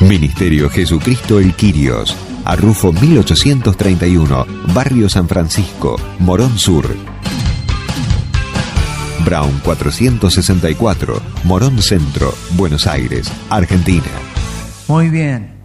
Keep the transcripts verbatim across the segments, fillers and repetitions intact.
Ministerio Jesucristo El Quirios, Arrufo mil ochocientos treinta y uno, Barrio San Francisco, Morón Sur. Brown cuatrocientos sesenta y cuatro, Morón Centro, Buenos Aires, Argentina. Muy bien.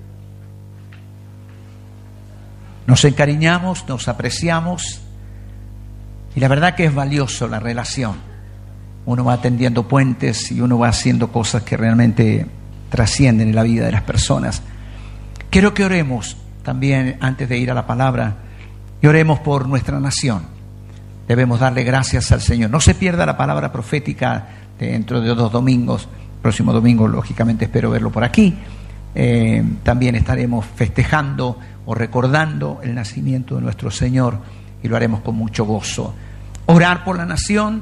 Nos encariñamos, nos apreciamos y la verdad que es valioso la relación. Uno va tendiendo puentes y uno va haciendo cosas que realmente trascienden en la vida de las personas. Quiero que oremos también antes de ir a la palabra y oremos por nuestra nación. Debemos darle gracias al Señor. No se pierda la palabra profética dentro de dos domingos. Próximo domingo, lógicamente, espero verlo por aquí. Eh, también estaremos festejando o recordando el nacimiento de nuestro Señor y lo haremos con mucho gozo. Orar por la nación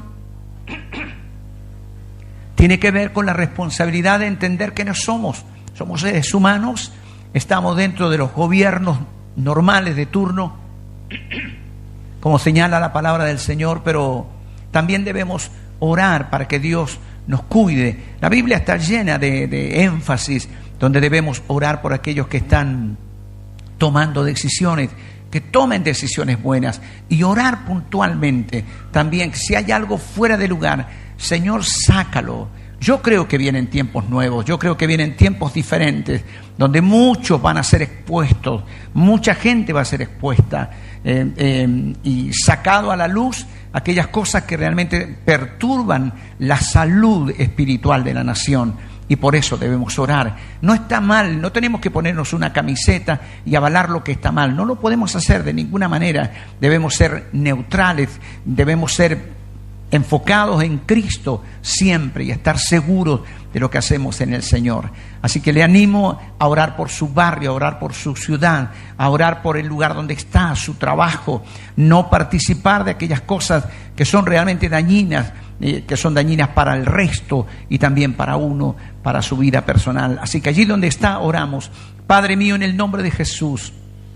tiene que ver con la responsabilidad de entender que no somos, somos seres humanos, estamos dentro de los gobiernos normales de turno, como señala la palabra del Señor, pero también debemos orar para que Dios nos cuide. La Biblia está llena de, de énfasis donde debemos orar por aquellos que están tomando decisiones, que tomen decisiones buenas y orar puntualmente también. Si hay algo fuera de lugar, Señor, sácalo. Yo creo que vienen tiempos nuevos, yo creo que vienen tiempos diferentes, donde muchos van a ser expuestos, mucha gente va a ser expuesta eh, eh, y sacado a la luz aquellas cosas que realmente perturban la salud espiritual de la nación. Y por eso debemos orar. No está mal, no tenemos que ponernos una camiseta y avalar lo que está mal. No lo podemos hacer de ninguna manera. Debemos ser neutrales, debemos ser enfocados en Cristo siempre y estar seguros de lo que hacemos en el Señor. Así que le animo a orar por su barrio, a orar por su ciudad, a orar por el lugar donde está, su trabajo. No participar de aquellas cosas que son realmente dañinas, eh, que son dañinas para el resto y también para uno, para su vida personal. Así que allí donde está, oramos. Padre mío, en el nombre de Jesús,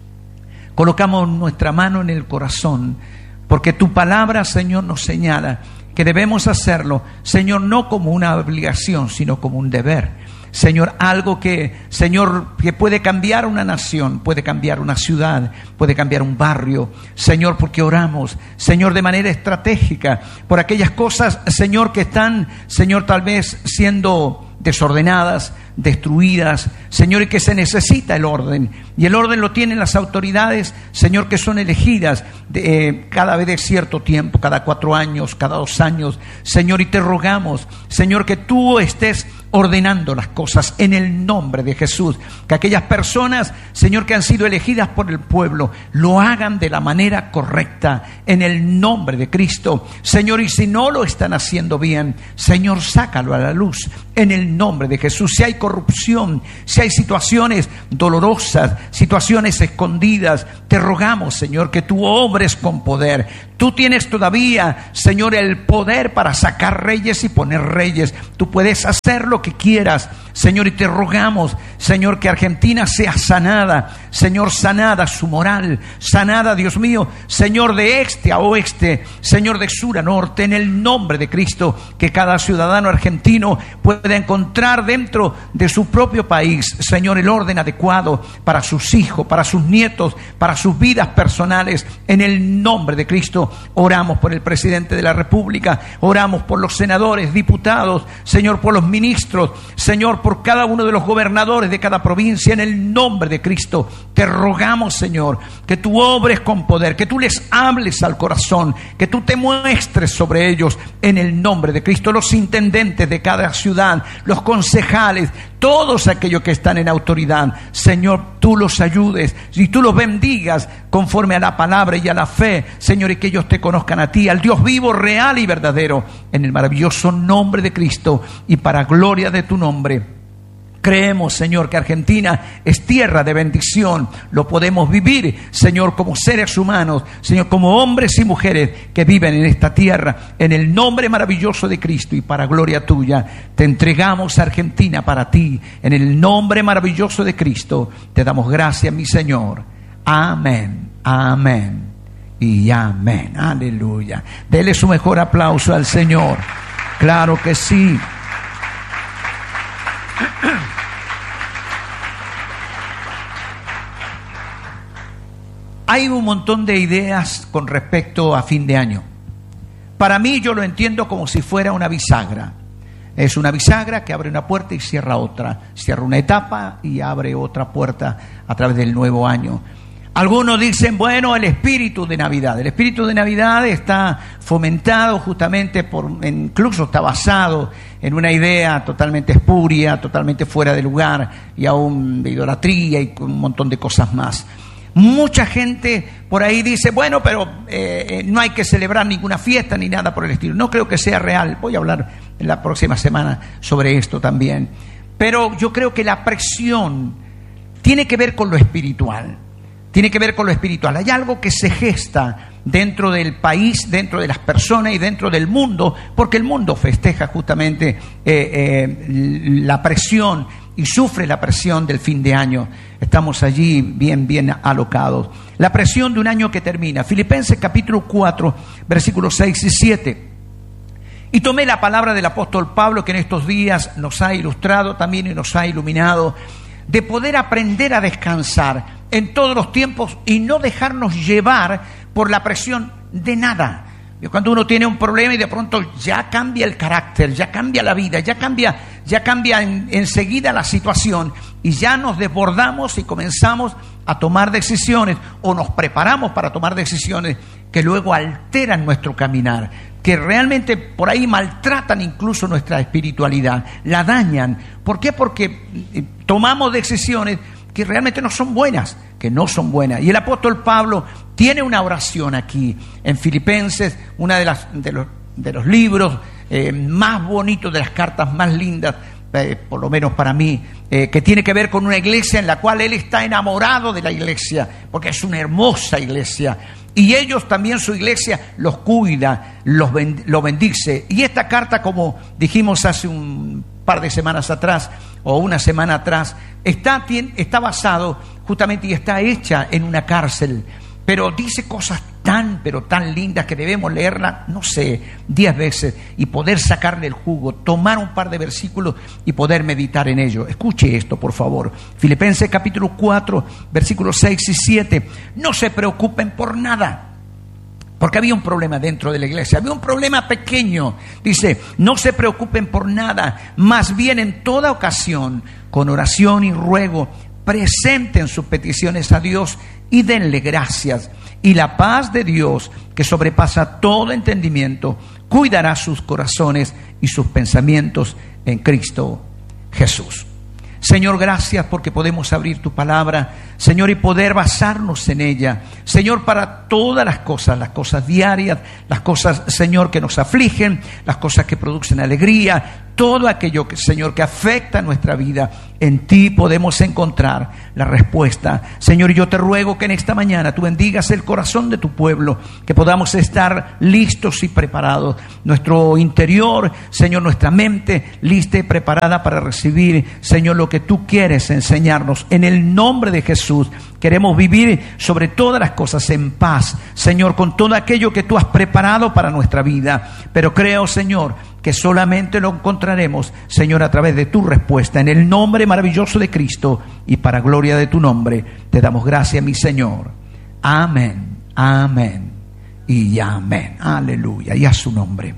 colocamos nuestra mano en el corazón, porque tu palabra, Señor, nos señala que debemos hacerlo, Señor, no como una obligación, sino como un deber. Señor, algo que, Señor, que puede cambiar una nación, puede cambiar una ciudad, puede cambiar un barrio. Señor, porque oramos, Señor, de manera estratégica por aquellas cosas, Señor, que están, Señor, tal vez siendo desordenadas, destruidas, Señor, y que se necesita el orden, y el orden lo tienen las autoridades, Señor, que son elegidas de, eh, cada vez de cierto tiempo, cada cuatro años, cada dos años, Señor, y te rogamos, Señor, que tú estés ordenando las cosas en el nombre de Jesús, que aquellas personas, Señor, que han sido elegidas por el pueblo, lo hagan de la manera correcta, en el nombre de Cristo, Señor, y si no lo están haciendo bien, Señor, sácalo a la luz, en el nombre de Jesús. Si hay corrupción, si hay situaciones dolorosas, situaciones escondidas, te rogamos, Señor, que tú obres con poder. Tú tienes todavía, Señor, el poder para sacar reyes y poner reyes. Tú puedes hacer lo que quieras, Señor, y te rogamos, Señor, que Argentina sea sanada, Señor, sanada su moral, sanada, Dios mío, Señor, de este a oeste, Señor, de sur a norte, en el nombre de Cristo, que cada ciudadano argentino pueda encontrar dentro de su propio país, Señor, el orden adecuado para sus hijos, para sus nietos, para sus vidas personales, en el nombre de Cristo. Oramos por el presidente de la República, oramos por los senadores, diputados, Señor, por los ministros, Señor, por cada uno de los gobernadores de cada provincia, en el nombre de Cristo. Te rogamos, Señor, que tú obres con poder, que tú les hables al corazón, que tú te muestres sobre ellos, en el nombre de Cristo. Los intendentes de cada ciudad, los concejales, todos aquellos que están en autoridad, Señor, tú los ayudes y tú los bendigas conforme a la palabra y a la fe, Señor, y que ellos te conozcan a ti, al Dios vivo, real y verdadero, en el maravilloso nombre de Cristo y para gloria de tu nombre. Creemos, Señor, que Argentina es tierra de bendición. Lo podemos vivir, Señor, como seres humanos, Señor, como hombres y mujeres que viven en esta tierra, en el nombre maravilloso de Cristo y para gloria tuya. Te entregamos a Argentina para ti, en el nombre maravilloso de Cristo. Te damos gracias, mi Señor. Amén, amén y amén. Aleluya. Dele su mejor aplauso al Señor. Claro que sí. hay un montón de ideas con respecto a fin de año. Para mí, yo lo entiendo como si fuera una bisagra. Es una bisagra que abre una puerta y cierra otra. Cierra una etapa y abre otra puerta a través del nuevo año. Algunos dicen, bueno, el espíritu de Navidad. El espíritu de Navidad está fomentado justamente por, incluso está basado en una idea totalmente espuria, totalmente fuera de lugar, y aún de idolatría y un montón de cosas más. Mucha gente por ahí dice, bueno, pero eh, no hay que celebrar ninguna fiesta ni nada por el estilo. No creo que sea real. Voy a hablar en la próxima semana sobre esto también. Pero yo creo que la presión tiene que ver con lo espiritual. Tiene que ver con lo espiritual. Hay algo que se gesta dentro del país, dentro de las personas y dentro del mundo, porque el mundo festeja justamente eh, eh, la presión y sufre la presión del fin de año. Estamos allí bien, bien alocados. La presión de un año que termina. Filipenses capítulo cuatro, versículos seis y siete. Y tomé la palabra del apóstol Pablo, que en estos días nos ha ilustrado también y nos ha iluminado, de poder aprender a descansar en todos los tiempos y no dejarnos llevar por la presión de nada. Cuando uno tiene un problema y de pronto ya cambia el carácter, ya cambia la vida, ya cambia, ya cambia en, enseguida la situación y ya nos desbordamos y comenzamos a tomar decisiones o nos preparamos para tomar decisiones que luego alteran nuestro caminar, que realmente por ahí maltratan incluso nuestra espiritualidad, la dañan. ¿Por qué? Porque tomamos decisiones que realmente no son buenas, que no son buenas. Y el apóstol Pablo tiene una oración aquí en Filipenses, una de las de los, de los libros eh, más bonitos, de las cartas más lindas, eh, por lo menos para mí, eh, que tiene que ver con una iglesia en la cual él está enamorado de la iglesia, porque es una hermosa iglesia. Y ellos también, su iglesia, los cuida, los bend- los bendice. Y esta carta, como dijimos hace un par de semanas atrás, o una semana atrás, está, está basado justamente y está hecha en una cárcel. Pero dice cosas tan, pero tan lindas que debemos leerla, no sé, diez veces y poder sacarle el jugo, tomar un par de versículos y poder meditar en ello. Escuche esto, por favor. Filipenses capítulo cuatro, versículos seis y siete. No se preocupen por nada. Porque había un problema dentro de la iglesia, había un problema pequeño. Dice, no se preocupen por nada, más bien en toda ocasión, con oración y ruego, presenten sus peticiones a Dios y denle gracias. Y la paz de Dios, que sobrepasa todo entendimiento, cuidará sus corazones y sus pensamientos en Cristo Jesús. Señor, gracias porque podemos abrir tu palabra, Señor, y poder basarnos en ella, Señor, para todas las cosas, las cosas diarias, las cosas, Señor, que nos afligen, las cosas que producen alegría, todo aquello, que, Señor, que afecta nuestra vida. En ti podemos encontrar la respuesta. Señor, yo te ruego que en esta mañana tú bendigas el corazón de tu pueblo, que podamos estar listos y preparados. Nuestro interior, Señor, nuestra mente lista y preparada para recibir, Señor, lo que tú quieres enseñarnos. En el nombre de Jesús, queremos vivir sobre todas las cosas en paz, Señor, con todo aquello que tú has preparado para nuestra vida. Pero creo, Señor, que solamente lo encontraremos, Señor, a través de tu respuesta. En el nombre maravilloso de Cristo y para gloria de tu nombre, te damos gracias, mi Señor. Amén, amén y amén. Aleluya, y a su nombre.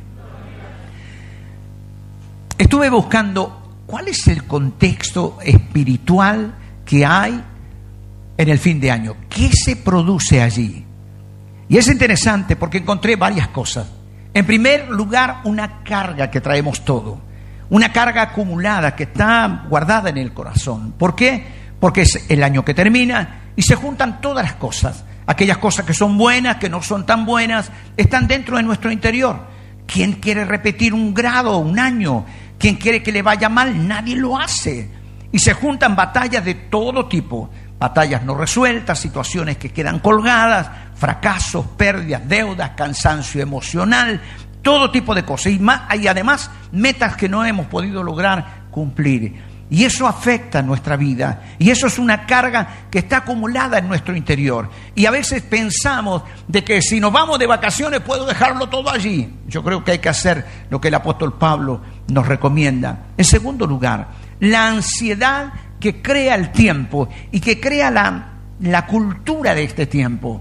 Estuve buscando cuál es el contexto espiritual que hay en el fin de año. ¿Qué se produce allí? Y es interesante porque encontré varias cosas. En primer lugar, una carga que traemos todo, una carga acumulada que está guardada en el corazón. ¿Por qué? Porque es el año que termina y se juntan todas las cosas. Aquellas cosas que son buenas, que no son tan buenas, están dentro de nuestro interior. ¿Quién quiere repetir un grado, un año? ¿Quién quiere que le vaya mal? Nadie lo hace. Y se juntan batallas de todo tipo. Batallas no resueltas, situaciones que quedan colgadas, fracasos, pérdidas, deudas, cansancio emocional, todo tipo de cosas. Y, más, y además metas que no hemos podido lograr cumplir. Y eso afecta nuestra vida. Y eso es una carga que está acumulada en nuestro interior. Y a veces pensamos de que si nos vamos de vacaciones puedo dejarlo todo allí. Yo creo que hay que hacer lo que el apóstol Pablo nos recomienda. En segundo lugar, la ansiedad que crea el tiempo y que crea la, la cultura de este tiempo.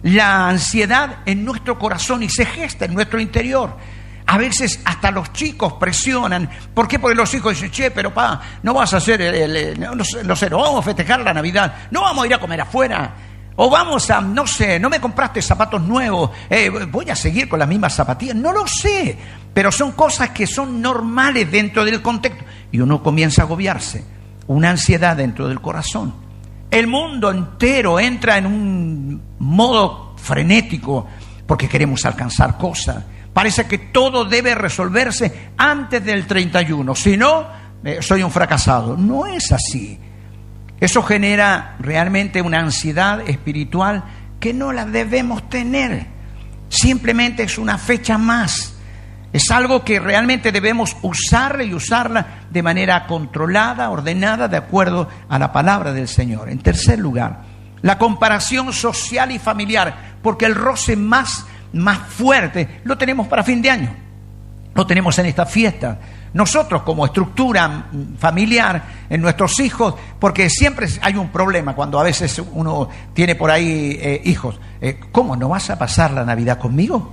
la ansiedad en nuestro corazón y se gesta en nuestro interior. A veces hasta los chicos presionan. ¿Por qué? Porque los hijos dicen, che, pero pa, no vas a hacer, el, el, no, no sé, no vamos a festejar la Navidad, no vamos a ir a comer afuera, o vamos a, no sé, no me compraste zapatos nuevos, eh, voy a seguir con las mismas zapatillas, no lo sé, pero son cosas que son normales dentro del contexto. Y uno comienza a agobiarse, una ansiedad dentro del corazón. El mundo entero entra en un modo frenético porque queremos alcanzar cosas. Parece que todo debe resolverse antes del treinta y uno, si no, eh, soy un fracasado. No es así. Eso genera realmente una ansiedad espiritual que no la debemos tener. Simplemente es una fecha más. Es algo que realmente debemos usarla y usarla de manera controlada, ordenada, de acuerdo a la palabra del Señor. En tercer lugar, la comparación social y familiar, porque el roce más más fuerte lo tenemos para fin de año, lo tenemos en esta fiesta. Nosotros como estructura familiar, en nuestros hijos, porque siempre hay un problema cuando a veces uno tiene por ahí eh, hijos. Eh, ¿Cómo? ¿No vas a pasar la Navidad conmigo?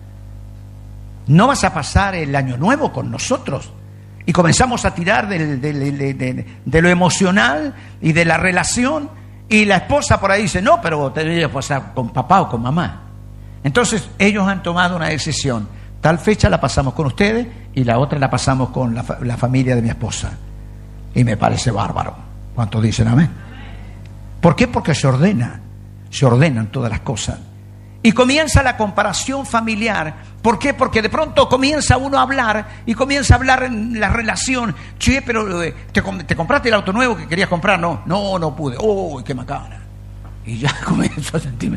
¿No vas a pasar el Año Nuevo con nosotros? Y comenzamos a tirar del, del, de, de, de lo emocional y de la relación, y la esposa por ahí dice, no, pero te deberías pasar con papá o con mamá. Entonces ellos han tomado una decisión. Tal fecha la pasamos con ustedes y la otra la pasamos con la, la familia de mi esposa. Y me parece bárbaro. ¿Cuántos dicen amén? ¿Por qué? Porque se ordena. Se ordenan todas las cosas. Y comienza la comparación familiar. ¿Por qué? Porque de pronto comienza uno a hablar y comienza a hablar en la relación. Che, pero eh, ¿te, ¿te compraste el auto nuevo que querías comprar? No, no, no pude. ¡Uy, qué macana! Y ya comienzo a sentirme...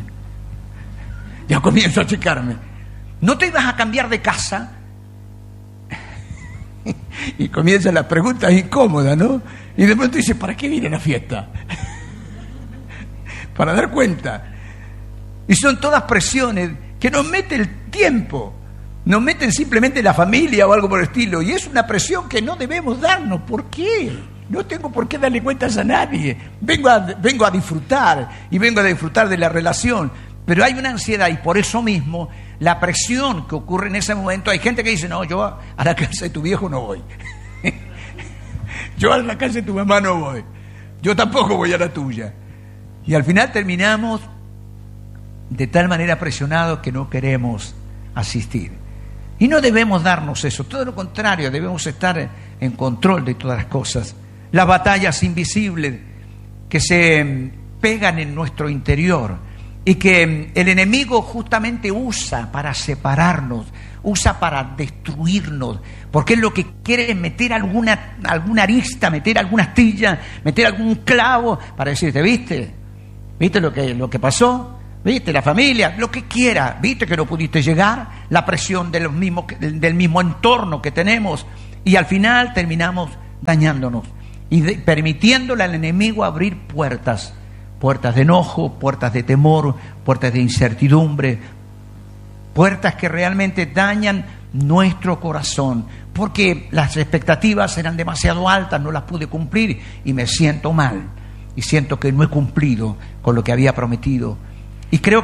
Ya comienzo a checarme. ¿No te ibas a cambiar de casa? Y comienzan las preguntas incómodas, ¿no? Y de pronto dice, ¿para qué viene la fiesta? Para dar cuenta. Y son todas presiones que nos mete el tiempo. Nos meten simplemente la familia o algo por el estilo. Y es una presión que no debemos darnos. ¿Por qué? No tengo por qué darle cuentas a nadie. Vengo a, vengo a disfrutar. Y vengo a disfrutar de la relación. Pero hay una ansiedad y por eso mismo la presión que ocurre en ese momento, hay gente que dice, no, yo a la casa de tu viejo no voy. Yo a la casa de tu mamá no voy. Yo tampoco voy a la tuya. Y al final terminamos de tal manera presionados que no queremos asistir. Y no debemos darnos eso, todo lo contrario, debemos estar en control de todas las cosas. Las batallas invisibles que se pegan en nuestro interior, y que el enemigo justamente usa para separarnos, usa para destruirnos, porque él lo que quiere es meter alguna, alguna arista, meter alguna astilla, meter algún clavo para decirte, ¿viste? ¿Viste lo que, lo que pasó? ¿Viste? La familia, lo que quiera, ¿viste que no pudiste llegar? La presión de los mismos, del mismo entorno que tenemos, y al final terminamos dañándonos y de, permitiéndole al enemigo abrir puertas. Puertas de enojo, puertas de temor, puertas de incertidumbre, puertas que realmente dañan nuestro corazón, porque las expectativas eran demasiado altas, no las pude cumplir y me siento mal, y siento que no he cumplido con lo que había prometido. Y creo